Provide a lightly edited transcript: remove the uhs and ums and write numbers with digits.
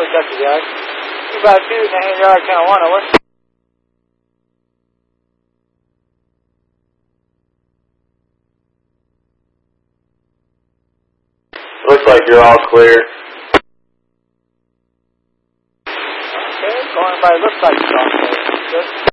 Dr. Jack. 252, Nahan Yard, Channel 1, over. Looks like you're all clear. Okay, going by looks like it's all clear. Good.